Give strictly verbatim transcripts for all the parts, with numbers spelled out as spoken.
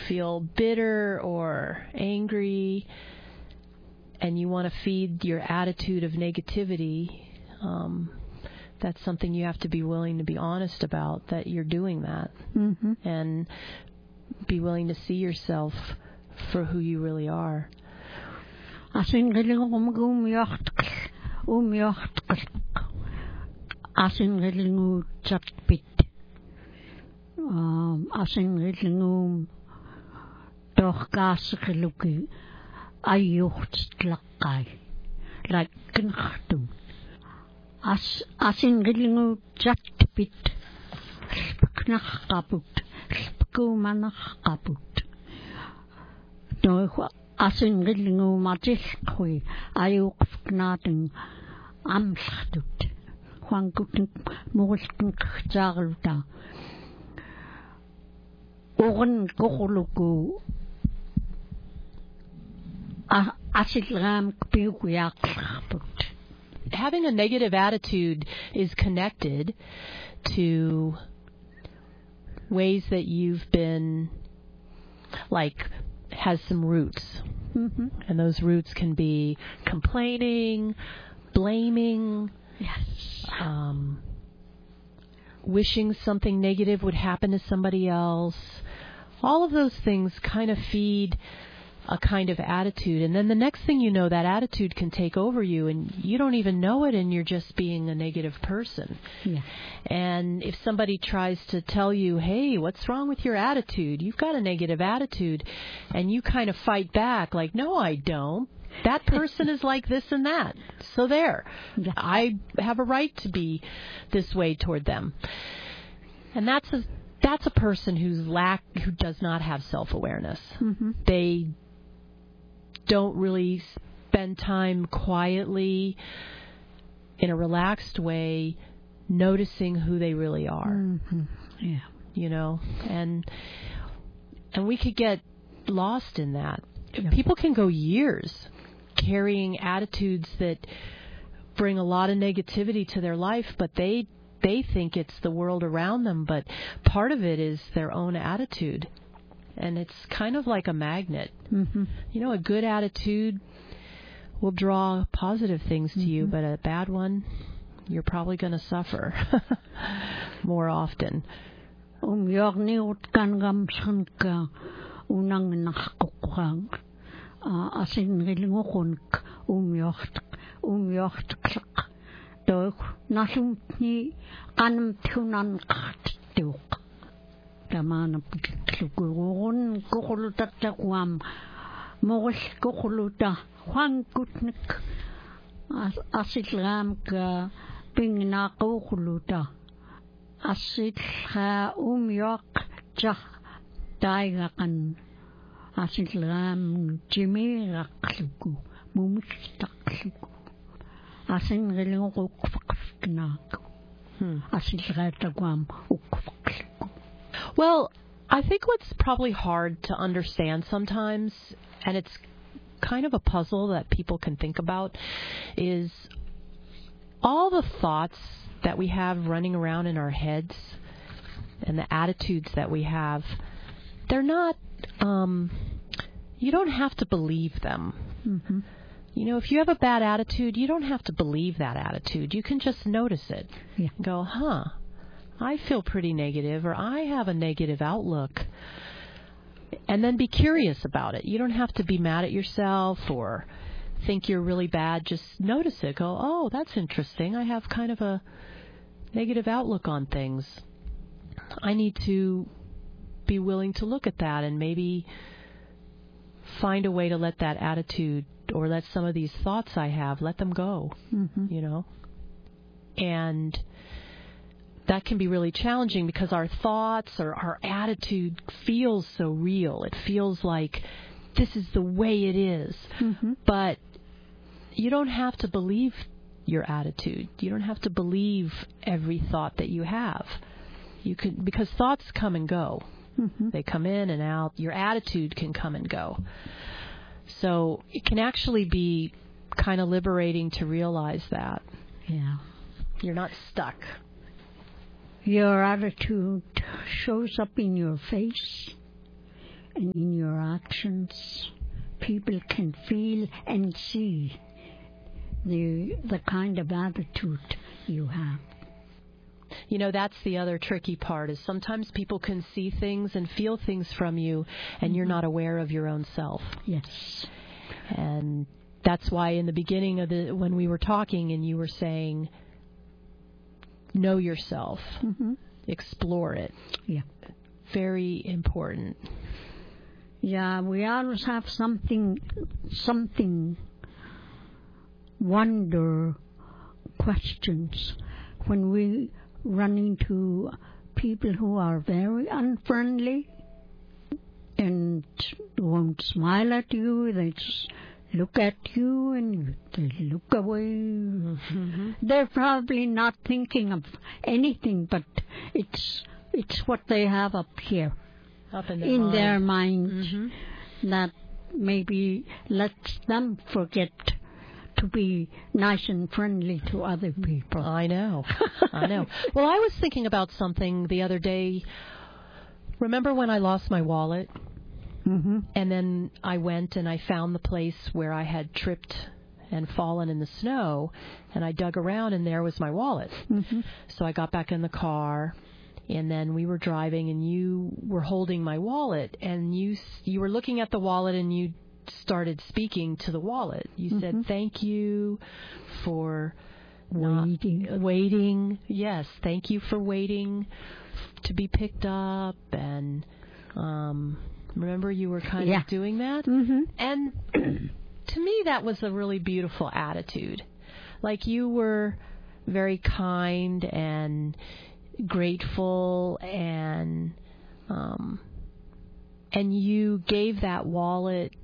feel bitter or angry and you want to feed your attitude of negativity, um, that's something you have to be willing to be honest about, that you're doing that. Mm-hmm. And be willing to see yourself for who you really are. Asin galing umgumyacht umyacht asin galing chatpit um asin galing doch gas gelukkig ayucht lakai like knachtum as asin galing chatpit knach kaput kumanach kaput doch asin galing matil khui ayuk fknaten amschtut Juan Guten Morgen Zagelta. Oren Gokoluku Asidram Kpiuyak. Having a negative attitude is connected to ways that you've been, like, has some roots. Mm-hmm. And those roots can be complaining, blaming, yes, um, wishing something negative would happen to somebody else. All of those things kind of feed a kind of attitude. And then the next thing you know, that attitude can take over you and you don't even know it and you're just being a negative person. Yeah. And if somebody tries to tell you, hey, what's wrong with your attitude? You've got a negative attitude. And you kind of fight back like, no, I don't. That person is like this and that. So there. Yeah. I have a right to be this way toward them. And that's a that's a person who's lack who does not have self-awareness. Mm-hmm. They don't really spend time quietly in a relaxed way noticing who they really are. Mm-hmm. Yeah. You know, and and we could get lost in that. Yeah. People can go years carrying attitudes that bring a lot of negativity to their life, but they they think it's the world around them, but part of it is their own attitude. And it's kind of like a magnet. Mm-hmm. You know, a good attitude will draw positive things to mm-hmm. you, but a bad one, you're probably going to suffer more often. Um yorni utkan gamsanka unang nakkukrang asin ngilingokon umyocht umyocht klak doch nasumni kanam tunan khatuk tamana klukurun kokolutat takwam mogol kokoluta Juan Gutnik asilram ka pingna kokoluta asilha umyok jah daigakan asilram Jimmy rakluku mumustakluku asin relingok ukfakfknak asilratakwam ukfakluku. Well, I think what's probably hard to understand sometimes, and it's kind of a puzzle that people can think about, is all the thoughts that we have running around in our heads and the attitudes that we have, they're not, um, you don't have to believe them. Mm-hmm. You know, if you have a bad attitude, you don't have to believe that attitude. You can just notice it. Yeah. Go, huh, I feel pretty negative, or I have a negative outlook. And then be curious about it. You don't have to be mad at yourself or think you're really bad. Just notice it. Go, oh, that's interesting. I have kind of a negative outlook on things. I need to be willing to look at that and maybe find a way to let that attitude or let some of these thoughts I have, let them go, mm-hmm. you know. And that can be really challenging because our thoughts or our attitude feels so real. It feels like this is the way it is. Mm-hmm. But you don't have to believe your attitude. You don't have to believe every thought that you have. You can, because thoughts come and go. Mm-hmm. They come in and out. Your attitude can come and go. So it can actually be kind of liberating to realize that. Yeah. You're not stuck. Your attitude shows up in your face, and in your actions, people can feel and see the the kind of attitude you have. You know, that's the other tricky part, is sometimes people can see things and feel things from you, and mm-hmm. you're not aware of your own self. Yes. And that's why in the beginning of the, when we were talking and you were saying, know yourself, mm-hmm. explore it. Yeah. Very important. Yeah, we always have something, something, wonder, questions when we run into people who are very unfriendly and won't smile at you. They just look at you and they look away. Mm-hmm. They're probably not thinking of anything, but it's it's what they have up here, up in their in mind, their mind mm-hmm. that maybe lets them forget to be nice and friendly to other people. I know. I know. Well, I was thinking about something the other day. Remember when I lost my wallet? Mm-hmm. And then I went and I found the place where I had tripped and fallen in the snow, and I dug around and there was my wallet. Mm-hmm. So I got back in the car, and then we were driving and you were holding my wallet, and you you were looking at the wallet and you started speaking to the wallet. You mm-hmm. said, thank you for waiting. Not, waiting. Yes, thank you for waiting to be picked up. And um, remember you were kind yeah. of doing that? Mm-hmm. And to me that was a really beautiful attitude. Like you were very kind and grateful, and um, and you gave that wallet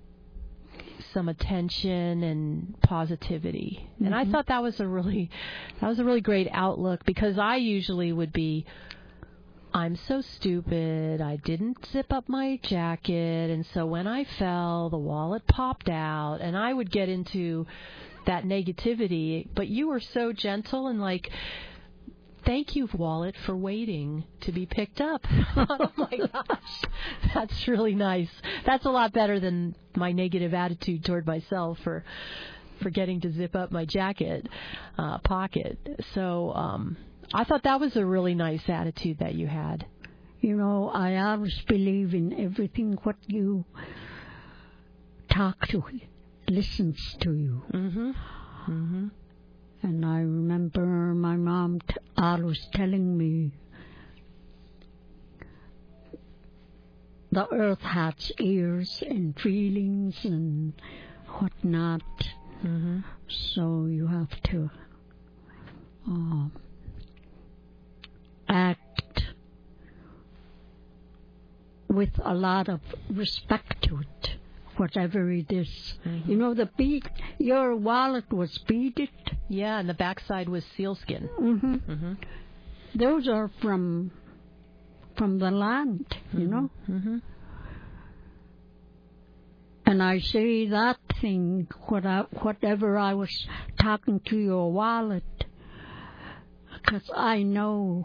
some attention and positivity. Mm-hmm. And I thought that was a really that was a really great outlook, because I usually would be, I'm so stupid, I didn't zip up my jacket, and so when I fell, the wallet popped out, and I would get into that negativity. But you were so gentle and like, thank you, wallet, for waiting to be picked up. Oh, my gosh. That's really nice. That's a lot better than my negative attitude toward myself for forgetting to zip up my jacket uh, pocket. So um, I thought that was a really nice attitude that you had. You know, I always believe in everything what you talk to, listens to you. Mm-hmm. Mm-hmm. And I remember my mom t- always telling me the earth has ears and feelings and whatnot. Mm-hmm. So you have to uh, act with a lot of respect to it, whatever it is. Mm-hmm. You know, the bead, your wallet was beaded. Yeah, and the backside was sealskin. Mm-hmm. Mm-hmm. Those are from from the land, mm-hmm. you know. Mm-hmm. And I say that thing, what I, whatever I was talking to your wallet, because I know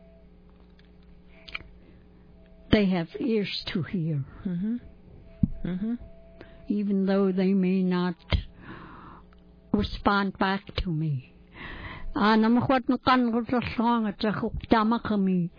they have ears to hear. Mm-hmm. Mm-hmm. Even though they may not respond back to me. Ana makwat na kan ko sa song at sa tama kami.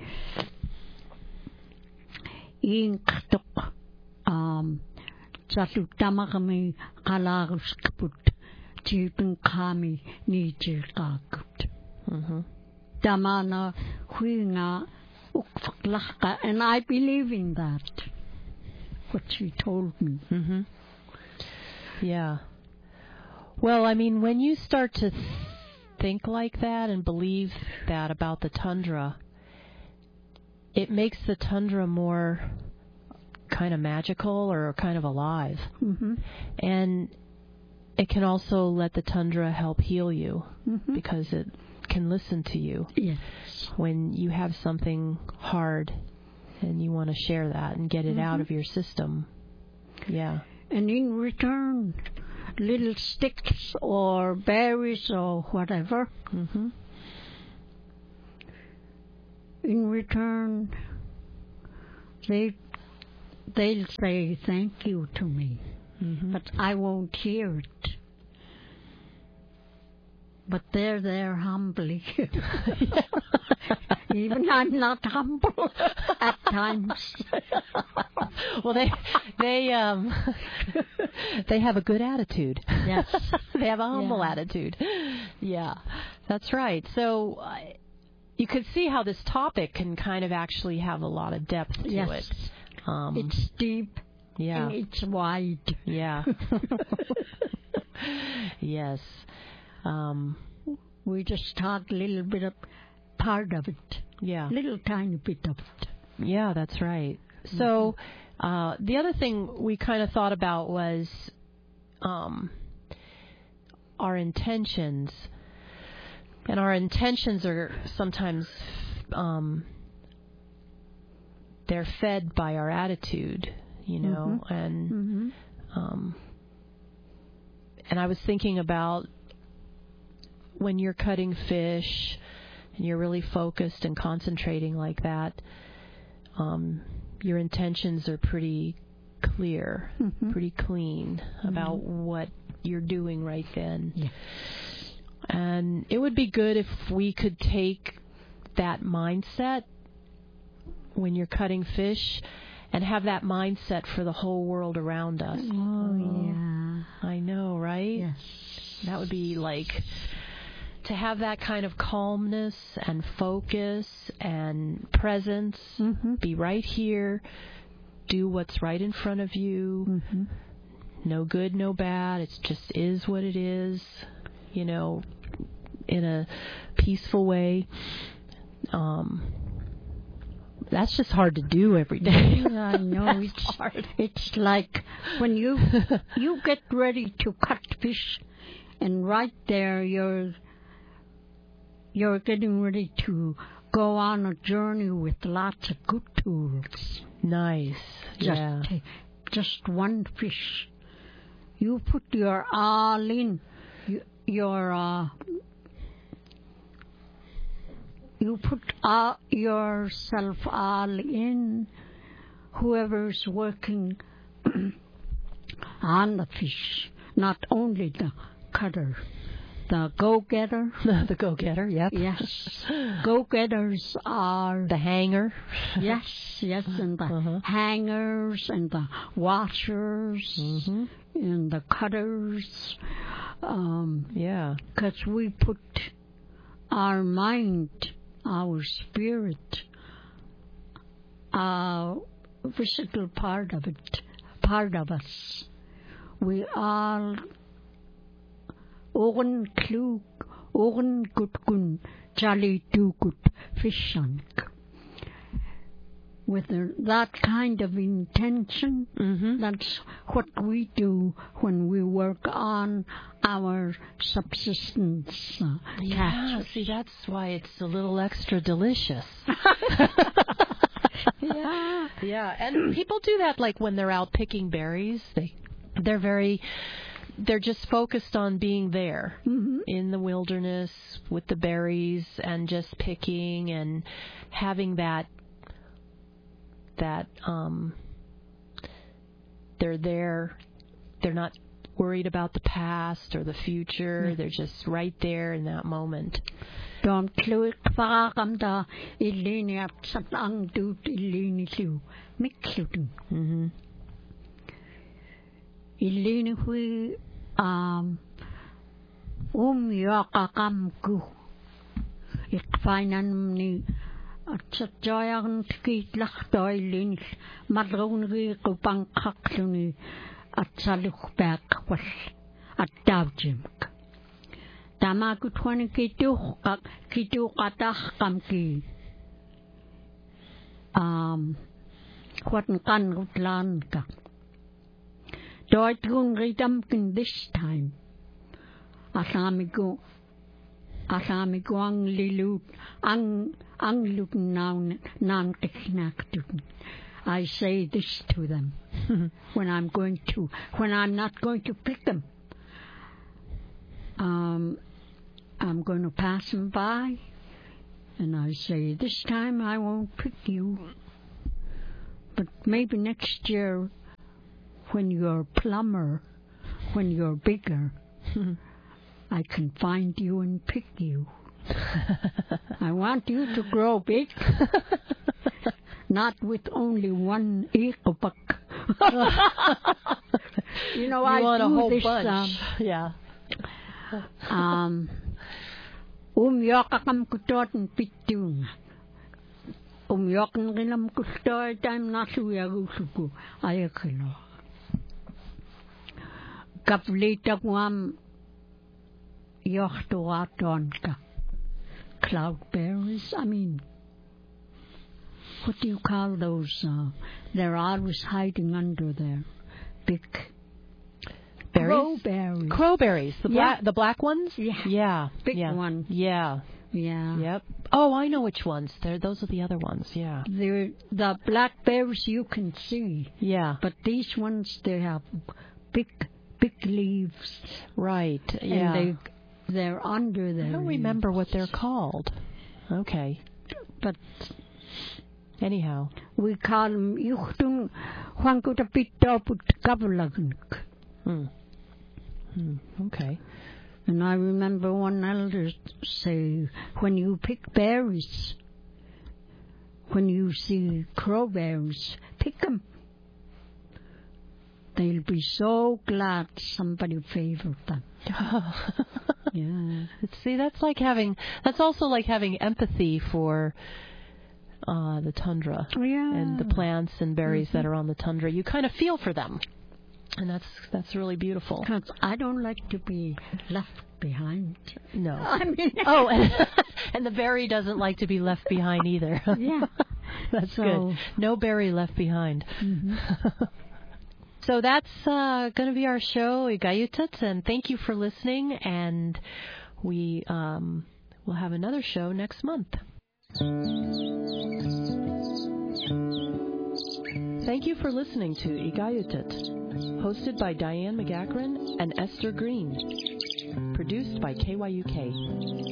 Ing katok um sa tama kami kalagos kaput jipin kami ni jirkakut. Mhm. Tama na huinga ukfaklaka, and I believe in that. What she told me. Mhm. Yeah. Well, I mean, when you start to th- think like that and believe that about the tundra, it makes the tundra more kind of magical or kind of alive. Mm-hmm. And it can also let the tundra help heal you, mm-hmm. because it can listen to you. Yes. When you have something hard and you want to share that and get it mm-hmm. out of your system. Yeah. And in return, little sticks or berries or whatever. Mm-hmm. In return, they they'll say thank you to me, Mm-hmm. but I won't hear it. But they're there humbly. Even I'm not humble at times. Well, they they um they have a good attitude. Yes. They have a humble Yeah. attitude. Yeah, that's right. So uh, you could see how this topic can kind of actually have a lot of depth to Yes. it. Um, It's deep yeah, and it's wide. yeah. Yes. Um, We just talked a little bit of part of it, yeah. little tiny bit of it. Yeah, that's right. So uh, the other thing we kind of thought about was um, our intentions. And our intentions are sometimes, um, they're fed by our attitude, you know, Mhm. and Mm-hmm. um, and I was thinking about when you're cutting fish and you're really focused and concentrating like that, um, your intentions are pretty clear, Mhm. pretty clean about what you're doing right then. Yeah. And it would be good if we could take that mindset when you're cutting fish and have that mindset for the whole world around us. Oh, yeah. I know, right? Yes. That would be like to have that kind of calmness and focus and presence, Mm-hmm. be right here, do what's right in front of you, Mm-hmm. no good, no bad, it just is what it is, you know, in a peaceful way. Um, that's just hard to do every day. Yeah, I know. It's hard. It's like when you you get ready to cut fish, and right there you're you're getting ready to go on a journey with lots of good tools. Nice. Just Yeah. ta- just one fish. You put your all in. You, your uh, you put all, yourself all in. Whoever's working on the fish, not only the cutter, the go-getter. The go-getter, yep. Yes, go-getters are The hanger. yes, yes, and the Uh-huh. hangers and the washers Mm-hmm. and the cutters. Um, Yeah. because we put our mind, our spirit, our physical part of it, part of us. We all oren klug, oren good gun, jolly do good fishing. With the, that kind of intention, Mm-hmm. that's what we do when we work on our subsistence uh, Yeah, catches. see, that's why it's a little extra delicious. Yeah. Yeah, and people do that like when they're out picking berries. They, they're very, they're just focused on being there Mm-hmm. in the wilderness with the berries and just picking and having that, that, um, they're there, they're not worried about the past or the future, they're just right there in that moment. Dom klug varam da illini at satang dut illini liu mikluten. Mm-hmm. Illini hui um um yakakam ku. Ikfainan ni at sa joyan tikit lakto illini madrون ri kupang kakluni at sa lukbak was at davjimk. Tama ko tuwan kitu kitu katah kam ki um kwat kan utlan ka. Doi tuong ridam kin this time. Asami ko asami ko ang lilut ang ang lut naun nan tiknaktun. I say this to them when I'm going to when I'm not going to pick them. Um. I'm going to pass them by, and I say, this time I won't pick you, But maybe next year, when you're a plumber, when you're bigger, I can find you and pick you. I want you to grow big, not with only one ecobuck. You know, you I want do a whole this. bunch. Um, yeah. um, um yakakam kutotan pitun. Um yakan rinam kustoy time nasu yagusuku ayakilo. Kaplita guam yochtoatonka. Cloudberries, I mean, what do you call those? Uh, they're always hiding under there. Big berries? crowberries. Crowberries, the Yeah. black, the black ones. Yeah, Yeah, big yeah. one. Yeah. Yeah. Yep. Oh, I know which ones. They're, those are the other ones. Yeah. They're, the blackberries you can see, Yeah. but these ones they have big, big leaves. Right. Yeah. And they they're under there. I don't remember what they're called. Okay. But anyhow, we call them yuchtun huankutapitoput kavalagnk. Hmm. Hmm. Okay. And I remember one elder say, when you pick berries, when you see crowberries, pick them. They'll be so glad somebody favored them. Yeah. See, that's like having, that's also like having empathy for uh, the tundra Yeah. and the plants and berries Mm-hmm. that are on the tundra. You kind of feel for them. And that's that's really beautiful. Because I don't like to be left behind. No. I mean, Oh, and, and the berry doesn't like to be left behind either. Yeah. That's So- good. No berry left behind. Mhm. So that's uh, going to be our show, Igayutat, and thank you for listening. And we um, will have another show next month. Thank you for listening to Igayutat, hosted by Diane McGachran and Esther Green, produced by K Y U K.